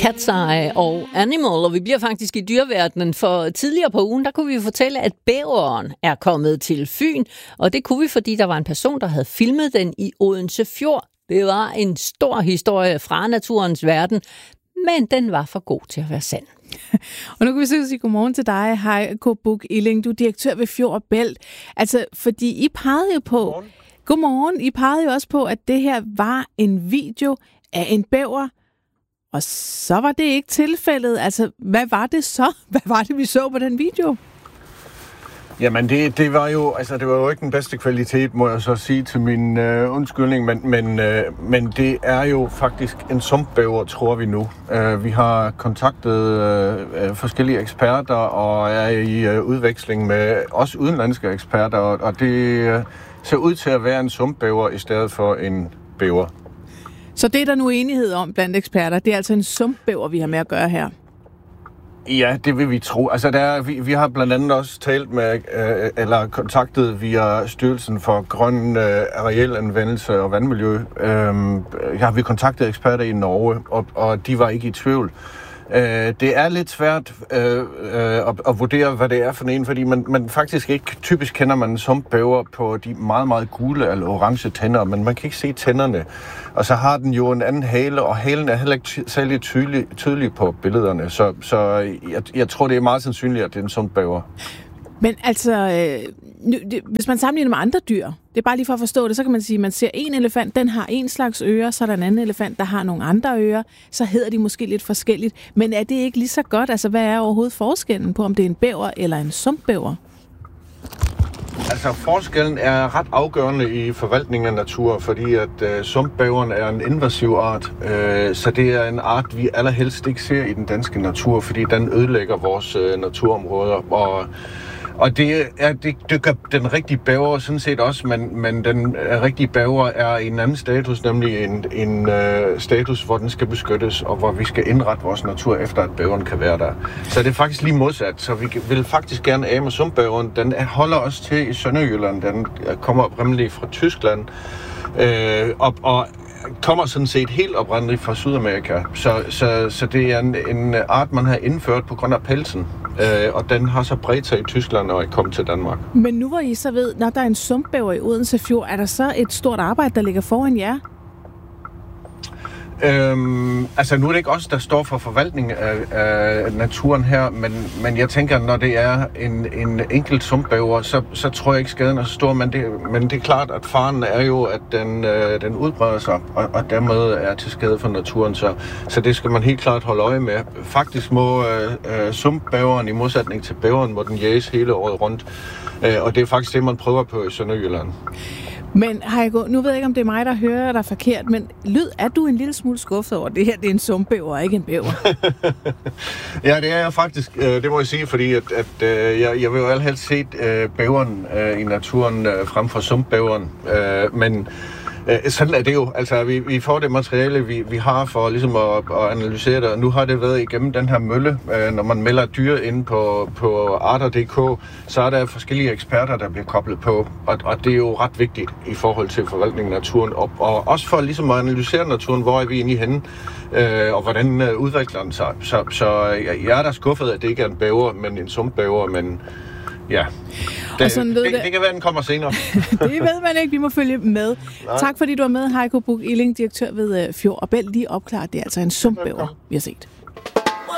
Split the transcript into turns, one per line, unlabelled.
Cat's Eye og Animal, og vi bliver faktisk i dyreverdenen, for tidligere på ugen, der kunne vi fortælle, at bæveren er kommet til Fyn, og det kunne vi, fordi der var en person, der havde filmet den i Odense Fjord. Det var en stor historie fra naturens verden, men den var for god til at være sand.
Og nu kan vi så sige godmorgen til dig, Heiko Buch Illing, du er direktør ved Fjord & Bælt. Altså, fordi I pegede jo på... Godmorgen. I pegede jo også på, at det her var en video af en bæver, og så var det ikke tilfældet. Altså, hvad var det så? Hvad var det, vi så på den video?
Jamen, det var jo ikke den bedste kvalitet, må jeg så sige til min undskyldning, men det er jo faktisk en sumpbæver, tror vi nu. Vi har kontaktet forskellige eksperter og er i udveksling med også udenlandske eksperter, og det ser ud til at være en sumpbæver i stedet for en bæver.
Så det er der nu enighed om blandt eksperter. Det er altså en sumpbæver, vi har med at gøre her.
Ja, det vil vi tro. Altså, vi har blandt andet også talt med, eller kontaktet via Styrelsen for Grøn Arealanvendelse og Vandmiljø. Har vi kontaktet eksperter i Norge, og de var ikke i tvivl. Det er lidt svært at vurdere, hvad det er for en, fordi man faktisk ikke typisk kender man en sumpbæver på de meget, meget gule eller orange tænder, men man kan ikke se tænderne. Og så har den jo en anden hale, og halen er heller ikke særlig tydelig på billederne. Så jeg tror, det er meget sandsynligt, at det er en sumpbæver.
Men altså, hvis man sammenligner med andre dyr, det er bare lige for at forstå det, så kan man sige, at man ser en elefant, den har en slags ører, så er der en anden elefant, der har nogle andre ører, så hedder de måske lidt forskelligt. Men er det ikke lige så godt? Altså, hvad er overhovedet forskellen på, om det er en bæver eller en sumpbæver?
Altså, forskellen er ret afgørende i forvaltningen af natur, fordi at sumpbæveren er en invasiv art, så det er en art, vi allerhelst ikke ser i den danske natur, fordi den ødelægger vores naturområder, og det gør den rigtige bæver sådan set også, men den rigtige bæver er i en anden status, nemlig en status, hvor den skal beskyttes, og hvor vi skal indrette vores natur efter, at bæveren kan være der. Så det er faktisk lige modsat, så vi vil faktisk gerne af med sumpbæveren. Den holder også til i Sønderjylland, den kommer oprindeligt fra Tyskland, og kommer sådan set helt oprindeligt fra Sydamerika. Så det er en art, man har indført på grund af pelsen. Og den har så bredt sig i Tyskland og er kommet til Danmark.
Men nu hvor I så ved, når der er en sumpbæver i Odense Fjord, er der så et stort arbejde, der ligger foran jer?
Altså nu er det ikke os, der står for forvaltning af naturen her, men jeg tænker, når det er en enkelt sumpbæver, så tror jeg ikke skaden er så stor, men det er klart, at faren er jo, at den udbreder sig, og dermed er til skade for naturen, så det skal man helt klart holde øje med. Faktisk må sumpbæveren i modsætning til bæveren, må den jæges hele året rundt, og det er faktisk det, man prøver på i Sønderjylland.
Men Heiko, nu ved jeg ikke, om det er mig, der hører dig forkert, men er du en lille smule skuffet over det her? Det er en sumpbæver og ikke en bæver.
Ja, det er jeg faktisk. Det må jeg sige, fordi at jeg vil jo allerhelst set bæveren i naturen frem for sumpbæveren. Men sådan er det jo. Altså, vi får det materiale, vi har for ligesom at analysere det, og nu har det været igennem den her mølle. Når man melder dyr ind på arter.dk, så er der forskellige eksperter, der bliver koblet på, og det er jo ret vigtigt i forhold til forvaltningen af naturen, og også for ligesom at analysere naturen, hvor er vi inde i henne, og hvordan udvikler den sig. Så jeg er da skuffet, at det ikke er en bæver, men en sumpbæver, men ja, det kan være, den kommer senere.
Det ved man ikke, vi må følge med. Nej. Tak fordi du var med, Heiko Buch Illing, direktør ved Fjord & Bælt. Lige opklaret, det er altså en sumpbæver, vi har set.